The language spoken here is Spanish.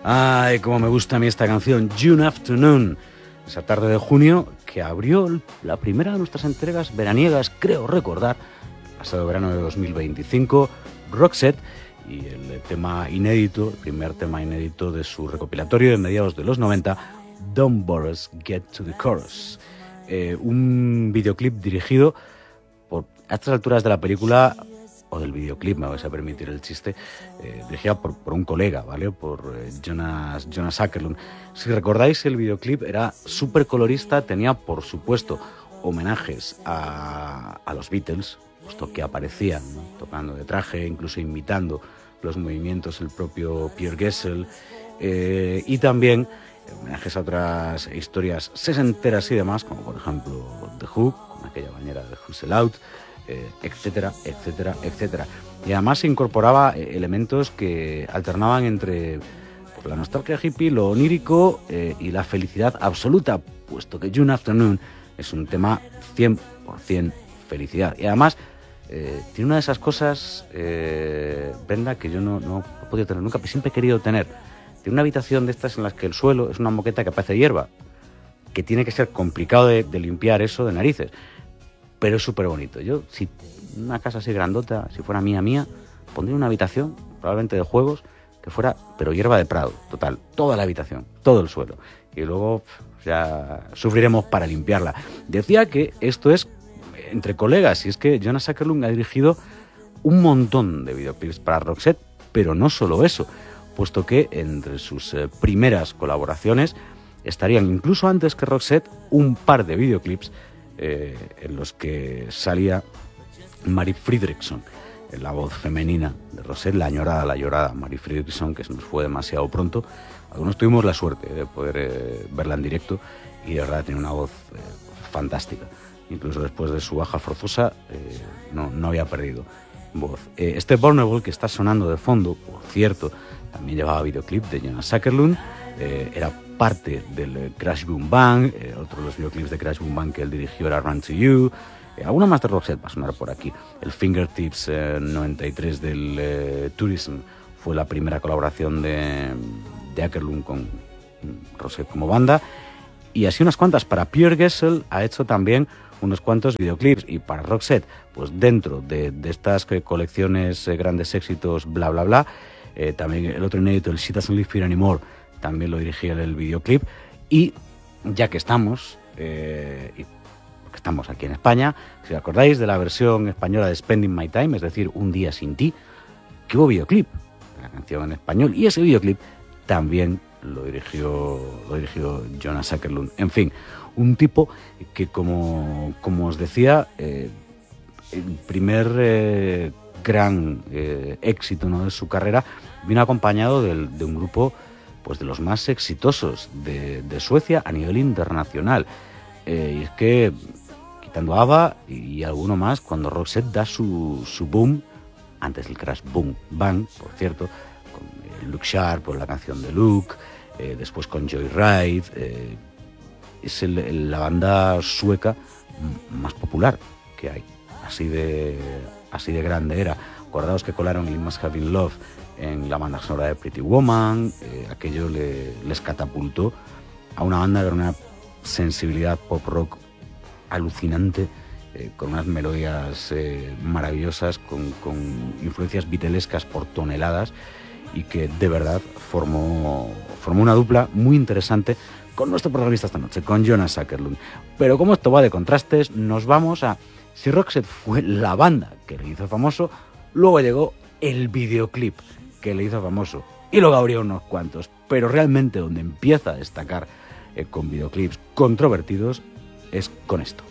Ay, cómo me gusta a mí esta canción, June Afternoon. Esa tarde de junio que abrió la primera de nuestras entregas veraniegas, creo recordar, pasado verano de 2025, Roxette, y el tema inédito, el primer tema inédito de su recopilatorio de mediados de los 90, Don't Bore Us, Get to the Chorus. Un videoclip dirigido a estas alturas de la película, o del videoclip, me vais a permitir el chiste, dirigida por un colega, ¿vale? Por Jonas Åkerlund. Si recordáis, el videoclip era súper colorista, tenía, por supuesto, homenajes a los Beatles, puesto que aparecían, ¿no?, tocando de traje, incluso imitando los movimientos el propio Pierre Gessle, y también homenajes a otras historias sesenteras y demás, como por ejemplo The Who, con aquella bañera de Who's Out, etcétera, etcétera, etcétera. Y además se incorporaba elementos que alternaban entre la nostalgia hippie, lo onírico y la felicidad absoluta, puesto que June Afternoon es un tema 100% felicidad. Y además tiene una de esas cosas, Brenda, que yo no he podido tener nunca, pero siempre he querido tener. Tiene una habitación de estas en las que el suelo es una moqueta que parece hierba, que tiene que ser complicado de limpiar eso de narices, pero es súper bonito. Yo, si una casa así grandota, si fuera mía, pondría una habitación, probablemente de juegos, que fuera, pero hierba de prado, total, toda la habitación, todo el suelo. Y luego ya sufriremos para limpiarla. Decía que esto es entre colegas, y es que Jonas Åkerlund ha dirigido un montón de videoclips para Roxette, pero no solo eso, puesto que entre sus primeras colaboraciones estarían, incluso antes que Roxette, un par de videoclips en los que salía Mari Fredriksson, la voz femenina de Roxette, la llorada Mari Fredriksson, que se nos fue demasiado pronto. Algunos tuvimos la suerte de poder verla en directo y de verdad tiene una voz fantástica. Incluso después de su baja forzosa no había perdido voz. Este Vulnerable que está sonando de fondo, por cierto, también llevaba videoclip de Jonas Åkerlund, era parte del Crash Boom Bang, otro de los videoclips de Crash Boom Bang que él dirigió era Run to You, alguna más de Roxette va a sonar por aquí. El Fingertips 93 del Tourism fue la primera colaboración de Åkerlund con Roxette como banda, y así unas cuantas. Para Pierre Gessle ha hecho también unos cuantos videoclips, y para Roxette, pues dentro de estas colecciones grandes éxitos, bla bla bla, también el otro inédito, el She Doesn't Live Here Anymore, también lo dirigía el videoclip. Y ya que estamos, porque estamos aquí en España, si os acordáis de la versión española de Spending My Time, es decir, Un día sin ti, que hubo videoclip de la canción en español, y ese videoclip también lo dirigió Jonas Åkerlund. En fin, un tipo que, como os decía, el primer gran éxito, ¿no?, de su carrera vino acompañado de un grupo, pues, de los más exitosos de Suecia a nivel internacional. Y es que, quitando ABBA y alguno más, cuando Roxette da su boom, antes del Crash Boom Bang, por cierto, con Luke Sharp, por la canción de Luke, después con Joyride, es la banda sueca más popular que hay, así de grande era. Acordaos que colaron el Must Have Been Love en la banda sonora de Pretty Woman, aquello les catapultó a una banda con una sensibilidad pop rock alucinante, con unas melodías maravillosas, con influencias beatlescas por toneladas, y que de verdad formó una dupla muy interesante con nuestro protagonista esta noche, con Jonas Åkerlund. Pero como esto va de contrastes, nos vamos a... Si Roxette fue la banda que le hizo famoso, luego llegó el videoclip que le hizo famoso, y luego habría unos cuantos, pero realmente donde empieza a destacar con videoclips controvertidos es con esto.